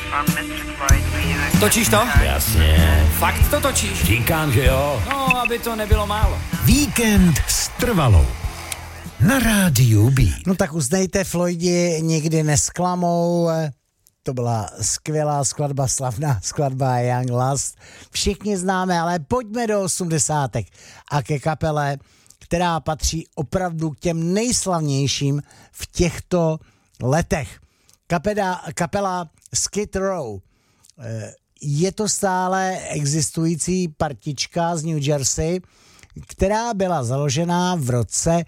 Točíš to? Jasně. Fakt to točíš? Říkám, že jo. No, aby to nebylo málo. Víkend s Trvalou. Na rádiu B. No tak uznejte, Floydi nikdy nesklamou. To byla skvělá skladba, slavná skladba Young Lust. Všichni známe, ale pojďme do 80. a ke kapele, která patří opravdu k těm nejslavnějším v těchto letech. Kapela Skid Row. Je to stále existující partička z New Jersey, která byla založena v roce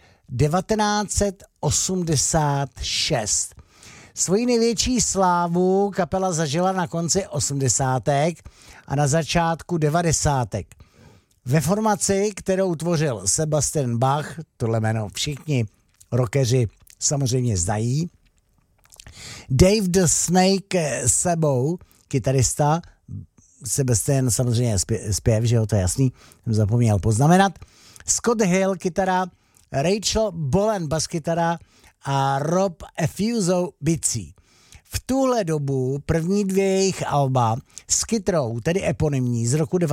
1986. Svoji největší slávu kapela zažila na konci 80. a na začátku 90. Ve formaci, kterou tvořil Sebastian Bach, tohle jméno všichni rockeři samozřejmě znají, Dave the Snake Sabo, kytarista, Sebastian samozřejmě zpěv, že jo, to je jasný, jsem zapomněl poznamenat, Scott Hill, kytara, Rachel Bolan, baskytara a Rob Effuso, bicí. V tuhle dobu první dvě jejich alba Skid Row, tedy eponymní, z roku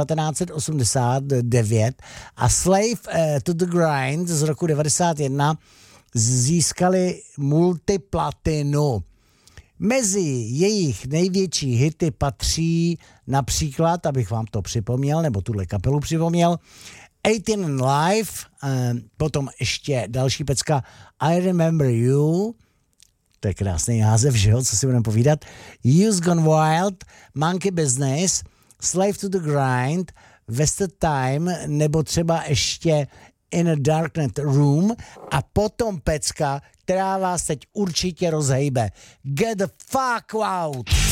1989 a Slave to the Grind z roku 91 získali multiplatinu. Mezi jejich největší hity patří například, abych vám to připomněl, nebo tuhle kapelu připomněl, 18 Live, potom ještě další pecka I Remember You, to je krásný název, že jo, co si budeme povídat, You's Gone Wild, Monkey Business, Slave to the Grind, Wasted Time, nebo třeba ještě In a Darkened Room a potom pecka, která vás teď určitě rozhejbe. Get the fuck out!